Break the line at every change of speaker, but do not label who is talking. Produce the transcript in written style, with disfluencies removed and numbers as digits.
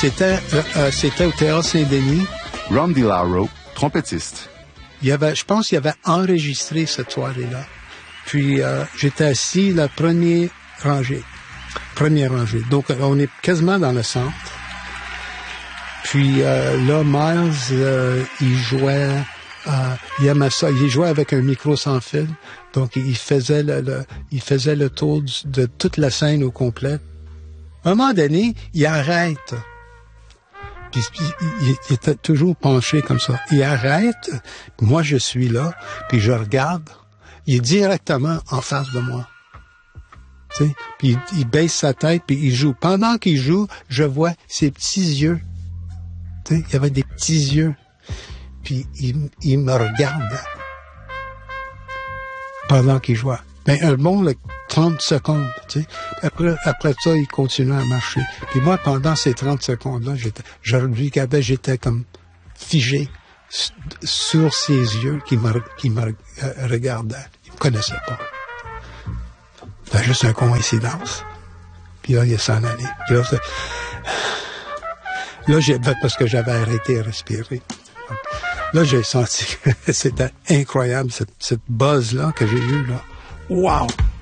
C'était au Théâtre Saint-Denis.
Ron DiLauro, trompettiste.
Je pense qu'il avait enregistré cette soirée-là. Puis j'étais assis la première rangée. Donc on est quasiment dans le centre. Puis là, Miles, il jouait, il aimait ça. Il jouait avec un micro sans fil. Donc il faisait le tour de toute la scène au complet. À un moment donné, il arrête. Puis il était toujours penché comme ça. Il arrête. Moi, je suis là. Puis je regarde. Il est directement en face de moi. Tu sais? Puis il baisse sa tête, puis il joue. Pendant qu'il joue, je vois ses petits yeux. Tu sais? Il avait des petits yeux. Puis il me regarde. Pendant qu'il jouait. Ben, un bon 30 secondes, tu sais. Après ça, il continuait à marcher. Puis moi, pendant ces 30 secondes-là, j'étais comme figé sur ses yeux qui me regardaient. Il me connaissait pas. C'était juste une coïncidence. Puis là, il s'en allait. Puis là, parce que j'avais arrêté de respirer. Là, j'ai senti que c'était incroyable, cette buzz-là que j'ai eue, là. Wow!